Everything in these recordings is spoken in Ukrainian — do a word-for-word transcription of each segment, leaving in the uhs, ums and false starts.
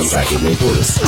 Західний полюс.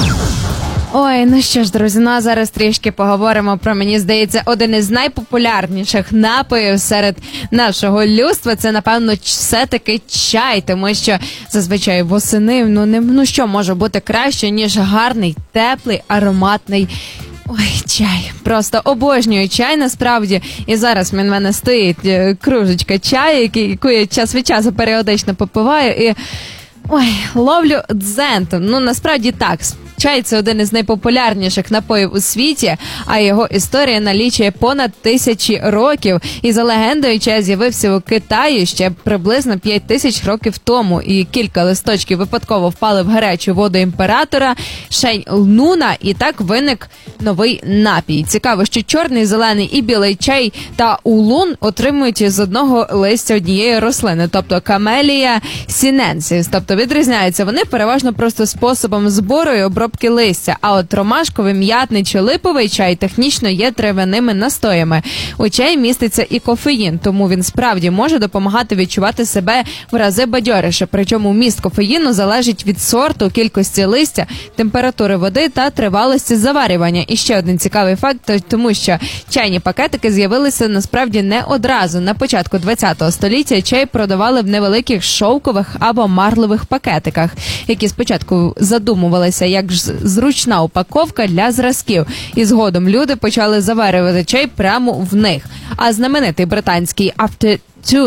Ой, ну що ж, друзі, ну а зараз трішки поговоримо про, мені здається, один із найпопулярніших напоїв серед нашого людства. Це, напевно, все-таки чай, тому що зазвичай восени, ну, не, ну що може бути краще, ніж гарний, теплий, ароматний Ой, чай. Просто обожнюю чай, насправді. І зараз в мене стоїть кружечка чаю, яку я час від часу періодично попиваю. І, ой, ловлю дзен. Ну, насправді так. Чай – це один із найпопулярніших напоїв у світі, а його історія налічує понад тисячі років. І за легендою, чай з'явився у Китаї ще приблизно п'ять тисяч років тому. І кілька листочків випадково впали в гарячу воду імператора Шень Луна, і так виник новий напій. Цікаво, що чорний, зелений і білий чай та улун отримують з одного листя однієї рослини, тобто камелія сіненсіс. Тобто відрізняються вони переважно просто способом збору і обробки листя, а от ромашковий, м'ятний чи липовий чай технічно є трав'яними настоями. У чаї міститься і кофеїн, тому він справді може допомагати відчувати себе в рази бадьоріше. Причому вміст кофеїну залежить від сорту, кількості листя, температури води та тривалості заварювання. І ще один цікавий факт, тому що чайні пакетики з'явилися насправді не одразу. На початку ХХ століття чай продавали в невеликих шовкових або марлевих пакетиках, які спочатку задумувалися як зручна упаковка для зразків. І згодом люди почали заварювати чай прямо в них. А знаменитий британський After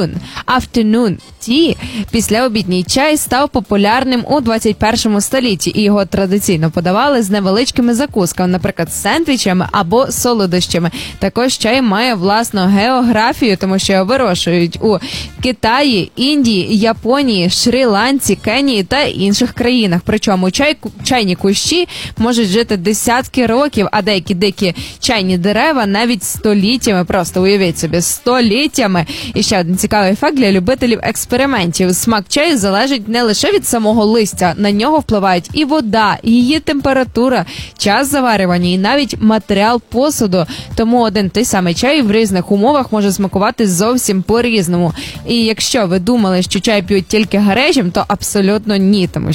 Afternoon Tea, післяобідній чай, став популярним у двадцять першому столітті, і його традиційно подавали з невеличкими закусками, наприклад, сендвічами або солодощами. Також чай має власну географію, тому що його вирощують у Китаї, Індії, Японії, Шрі-Ланці, Кенії та інших країнах. Причому чай, чайні кущі можуть жити десятки років, а деякі дикі чайні дерева навіть століттями, просто уявіть собі, століттями. І ще один цікавий факт для любителів експериментів. Смак чаю залежить не лише від самого листя, на нього впливають і вода, і її температура, час заварювання і навіть матеріал посуду. Тому один той самий чай в різних умовах може смакувати зовсім по-різному. І якщо ви думали, що чай п'ють тільки гарячим, то абсолютно ні. Тому